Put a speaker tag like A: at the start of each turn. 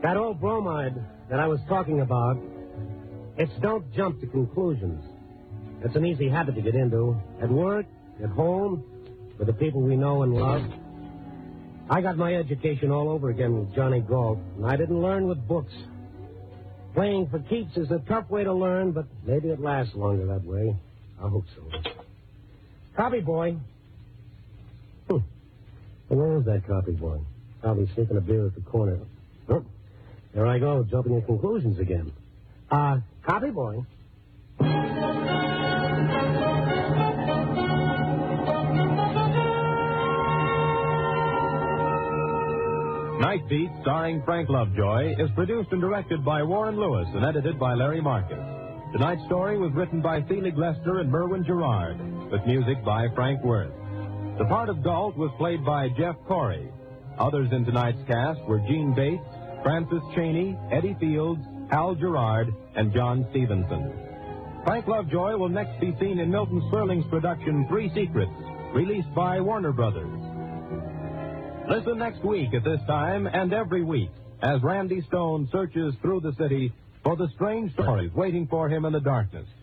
A: That old bromide that I was talking about, it's don't jump to conclusions. It's an easy habit to get into. At work, at home, with the people we know and love. I got my education all over again with Johnny Galt, and I didn't learn with books. Playing for keeps is a tough way to learn, but maybe it lasts longer that way. I hope so. Copy boy. Where is that copy boy? Probably sneaking a beer at the corner. Oh, there I go, jumping to conclusions again. Copy boy.
B: Night Beat, starring Frank Lovejoy, is produced and directed by Warren Lewis and edited by Larry Marcus. Tonight's story was written by Thiele Glester and Merwin Gerard, with music by Frank Worth. The part of Galt was played by Jeff Corey. Others in tonight's cast were Gene Bates, Francis Cheney, Eddie Fields, Hal Gerard, and John Stevenson. Frank Lovejoy will next be seen in Milton Sperling's production Three Secrets, released by Warner Brothers. Listen next week at this time and every week as Randy Stone searches through the city for the strange stories waiting for him in the darkness.